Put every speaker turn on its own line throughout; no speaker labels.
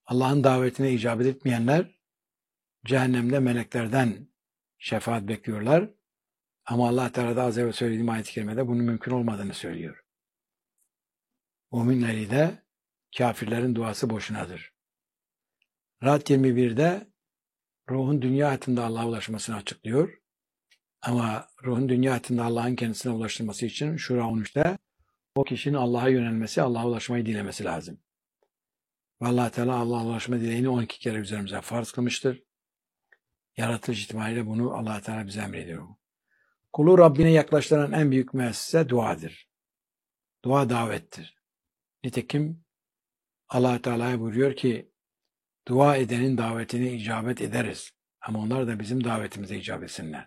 Allah'ın davetine icabet etmeyenler cehennemde meleklerden şefaat bekliyorlar. Ama Allah Teala da az evvel söylediğim ayet-i kerimede bunun mümkün olmadığını söylüyor. Müminleri de kafirlerin duası boşunadır. Ra'd 21'de ruhun dünya hayatında Allah'a ulaşmasını açıklıyor. Ama ruhun dünya hayatında Allah'ın kendisine ulaştırması için Şura 13'te o kişinin Allah'a yönelmesi, Allah'a ulaşmayı dilemesi lazım. Ve Allah Teala Allah'a ulaşma dileğini 12 kere üzerimize farz kılmıştır. Yaratılış itibariyle bunu Allah Teala bize emrediyor. Kulu Rabbine yaklaştıran en büyük müessese duadır. Dua davettir. Nitekim Allah Teala buyuruyor ki dua edenin davetine icabet ederiz. Ama onlar da bizim davetimize icabet etsinler.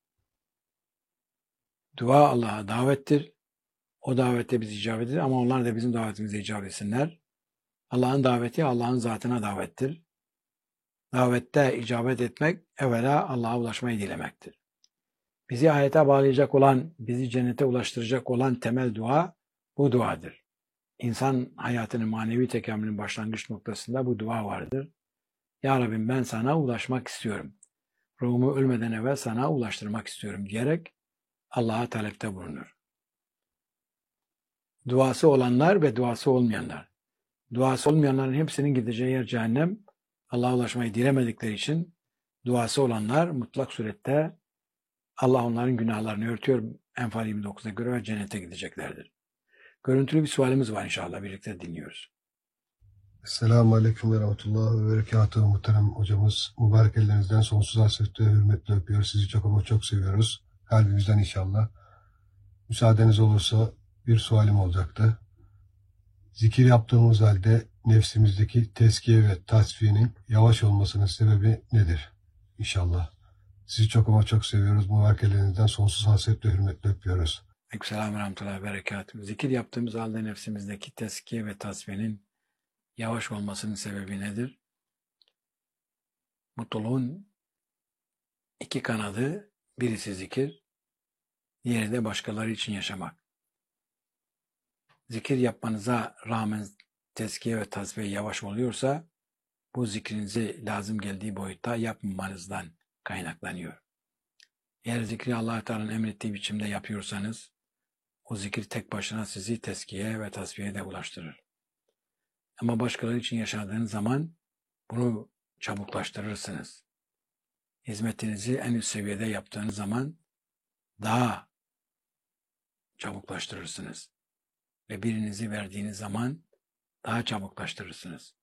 Dua Allah'a davettir. O davette biz icabet ederiz ama onlar da bizim davetimize icabet etsinler. Allah'ın daveti Allah'ın zatına davettir. Davette icabet etmek evvela Allah'a ulaşmayı dilemektir. Bizi hayata bağlayacak olan, bizi cennete ulaştıracak olan temel dua bu duadır. İnsan hayatının manevi tekamülünün başlangıç noktasında bu dua vardır. Ya Rabbim ben sana ulaşmak istiyorum. Ruhumu ölmeden evvel sana ulaştırmak istiyorum diyerek Allah'a talepte bulunur. Duası olanlar ve duası olmayanlar. Duası olmayanların hepsinin gideceği yer cehennem. Allah'a ulaşmayı dilemedikleri için duası olanlar mutlak surette Allah onların günahlarını örtüyor. Enfal 29'a göre ve cennete gideceklerdir. Görüntülü bir sualimiz var inşallah. Birlikte dinliyoruz.
Esselamu Aleyküm ve Rahmetullah ve Berekatuhu muhterem hocamız. Mübarek ellerinizden sonsuz hasretle hürmetle öpüyor. Sizi çok ama çok seviyoruz. Kalbimizden inşallah. Müsaadeniz olursa bir sualim olacaktı. Zikir yaptığımız halde nefsimizdeki tezkiye ve tasfiyenin yavaş olmasının sebebi nedir? İnşallah. Sizi çok ama çok seviyoruz. Mübarek ellerinizden sonsuz hasretle hürmetle öpüyoruz.
Aleykümselam ve rahmetullahi ve berekatuhu. Zikir yaptığımız halde nefsimizdeki tezkiye ve tasfiyenin yavaş olmasının sebebi nedir? Mutluluğun iki kanadı, birisi zikir, diğeri de başkaları için yaşamak. Zikir yapmanıza rağmen tezkiye ve tasfiye yavaş oluyorsa, bu zikrinizi lazım geldiği boyutta yapmamanızdan kaynaklanıyor. Eğer zikri Allah Teala'nın emrettiği biçimde yapıyorsanız, o zikir tek başına sizi tezkiye ve tasfiyeye de ulaştırır. Ama başkaları için yaşadığınız zaman bunu çabuklaştırırsınız. Hizmetinizi en üst seviyede yaptığınız zaman daha çabuklaştırırsınız. Ve birinizi verdiğiniz zaman daha çabuklaştırırsınız.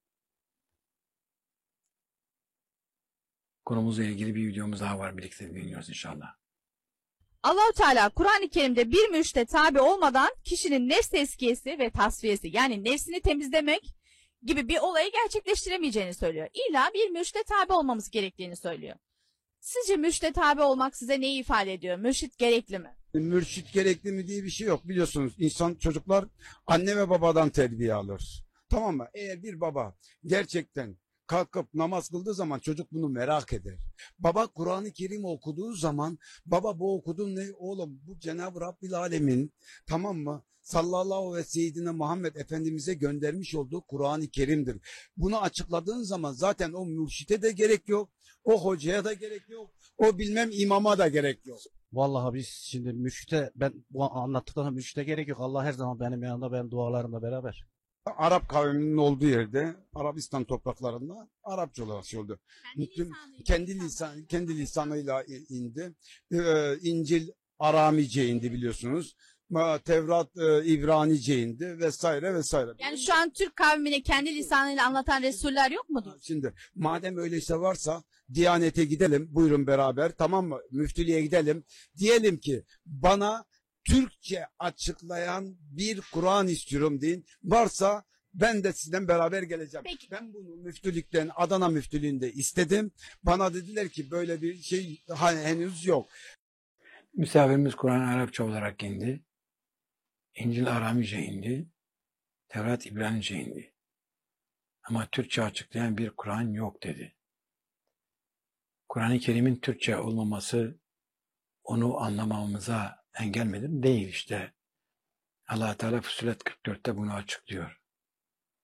Konumuzla ilgili bir videomuz daha var. Birlikte dinliyoruz inşallah.
Allah-u Teala Kur'an-ı Kerim'de bir mürşide tabi olmadan kişinin nefs tezkiyesi ve tasfiyesi yani nefsini temizlemek gibi bir olayı gerçekleştiremeyeceğini söylüyor. İlla bir mürşide tabi olmamız gerektiğini söylüyor. Sizce mürşide tabi olmak size neyi ifade ediyor? Mürşit gerekli mi?
Mürşit gerekli mi diye bir şey yok. Biliyorsunuz çocuklar anne ve babadan terbiye alır. Tamam mı? Eğer bir baba gerçekten kalkıp namaz kıldığı zaman çocuk bunu merak eder. Baba Kur'an-ı Kerim okuduğu zaman baba bu okudun ne? Oğlum bu Cenab-ı Rabbil Alemin tamam mı? Sallallahu ve seyyidine Muhammed Efendimiz'e göndermiş olduğu Kur'an-ı Kerim'dir. Bunu açıkladığın zaman zaten o mürşite de gerek yok. O hocaya da gerek yok. O bilmem imama da gerek yok.
Vallahi biz şimdi mürşite ben bu anlattıklarına mürşite gerek yok. Allah her zaman benim yanımda, benim dualarımla beraber.
Arap kavminin olduğu yerde, Arabistan topraklarında Arapça olarak şey oldu. Kendi lisanıyla indi. İncil Aramice indi biliyorsunuz. Tevrat İbranice indi vesaire vesaire.
Yani şu an Türk kavmine kendi lisanıyla anlatan Resuller yok mudur?
Şimdi madem öyleyse varsa Diyanete gidelim, buyurun beraber, tamam mı? Müftülüğe gidelim. Diyelim ki bana Türkçe açıklayan bir Kur'an istiyorum deyin. Varsa ben de sizden beraber geleceğim.
Peki.
Ben bunu müftülükten, Adana müftülüğünde istedim. Bana dediler ki böyle bir şey henüz yok.
Misafirimiz Kur'an Arapça olarak indi. İncil Aramice indi. Tevrat İbranice indi. Ama Türkçe açıklayan bir Kur'an yok dedi. Kur'an-ı Kerim'in Türkçe olmaması onu anlamamıza engel midir? Değil işte. Allah Teala Fussilet 44'te bunu açıklıyor.